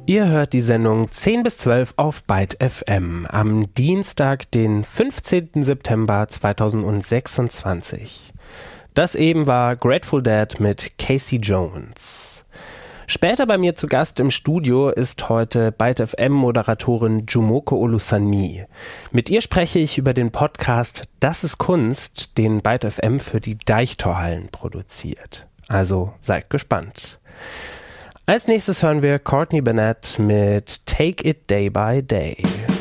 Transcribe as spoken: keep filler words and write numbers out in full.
Ihr hört die Sendung zehn bis zwölf auf Byte F M am Dienstag, den fünfzehnten September zweitausendsechsundzwanzig. Das eben war Grateful Dead mit Casey Jones. Später bei mir zu Gast im Studio ist heute Byte F M-Moderatorin Jumoko Olusanmi. Mit ihr spreche ich über den Podcast Das ist Kunst, den Byte F M für die Deichtorhallen produziert. Also seid gespannt. Als nächstes hören wir Courtney Barnett mit Take It Day by Day.